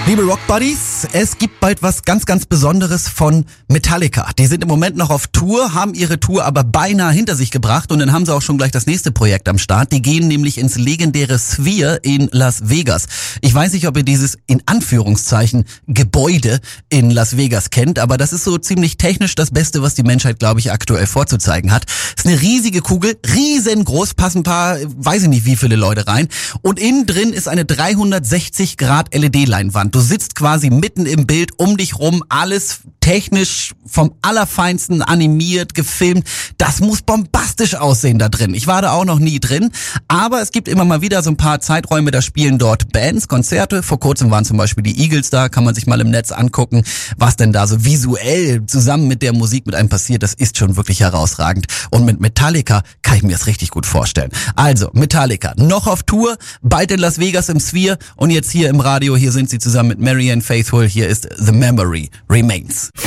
Liebe Rock Buddies, es gibt bald was ganz, ganz Besonderes von Metallica. Die sind im Moment noch auf Tour, haben ihre Tour aber beinahe hinter sich gebracht und dann haben sie auch schon gleich das nächste Projekt am Start. Die gehen nämlich ins legendäre Sphere in Las Vegas. Ich weiß nicht, ob ihr dieses in Anführungszeichen Gebäude in Las Vegas kennt, aber das ist so ziemlich technisch das Beste, was die Menschheit, glaube ich, aktuell vorzuzeigen hat. Es ist eine riesige Kugel, riesengroß, passen ein paar, weiß ich nicht wie viele Leute rein und innen drin ist eine 360 Grad LED-Leinwand. Du sitzt quasi mitten im Bild, um dich rum, alles technisch vom Allerfeinsten animiert, gefilmt. Das muss bombastisch aussehen da drin. Ich war da auch noch nie drin, aber es gibt immer mal wieder so ein paar Zeiträume, da spielen dort Bands, Konzerte. Vor kurzem waren zum Beispiel die Eagles da, kann man sich mal im Netz angucken, was denn da so visuell zusammen mit der Musik mit einem passiert. Das ist schon wirklich herausragend. Und mit Metallica kann ich mir das richtig gut vorstellen. Also, Metallica, noch auf Tour, bald in Las Vegas im Sphere und jetzt hier im Radio, hier sind sie zusammen mit Marianne Faithfull. Hier ist The Memory Remains.